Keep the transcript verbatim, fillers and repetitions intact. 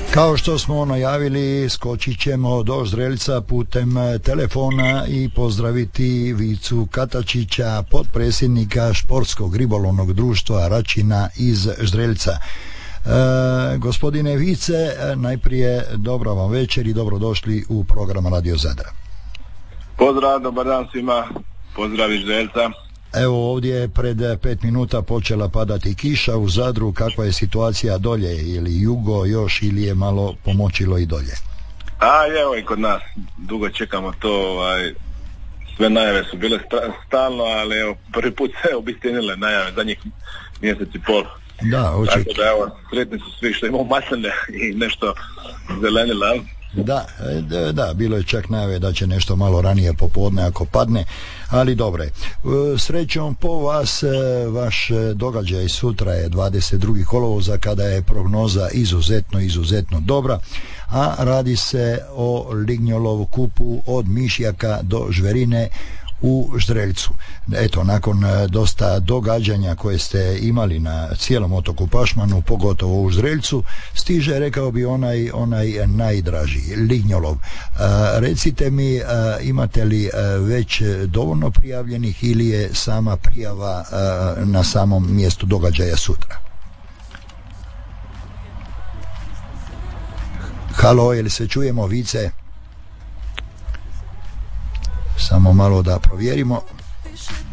Kao što smo najavili, skočit ćemo do Ždreljca putem telefona i pozdraviti Vicu Katačića, potpredsjednika Športskog ribolovnog društva Račina iz Ždreljca. E, gospodine Vice, najprije dobra vam večer i dobrodošli u program Radio Zadra. Pozdrav, dobar dan svima, pozdrav iz Ždreljca. Evo, ovdje je pred pet minuta počela padati kiša u Zadru. Kakva je situacija dolje, ili jugo još, ili je malo pomoćilo i dolje? A evo i kod nas, dugo čekamo to, ovaj, sve najave su bile stalno, ali evo, prvi put se obistinile najave zadnjih mjesec i pol. Da, oček... Tako da evo, sretni su svi što imamo masline i nešto zelenila, ali... Da, da, da, bilo je čak najave da će nešto malo ranije popodne ako padne, ali dobro je. Srećom po vas, vaš događaj sutra je dvadeset drugog kolovoza, kada je prognoza izuzetno, izuzetno dobra, a radi se o Lignjolovu kupu od Mišjaka do Žverine u Ždreljcu. Eto, nakon dosta događanja koje ste imali na cijelom otoku Pašmanu, pogotovo u Ždreljcu, stiže, rekao bi, onaj, onaj najdraži, Lignjolov. A, recite mi, a, imate li a, već dovoljno prijavljenih ili je sama prijava a, na samom mjestu događaja sutra? Halo, je li se čujemo, Vice? Samo malo da provjerimo.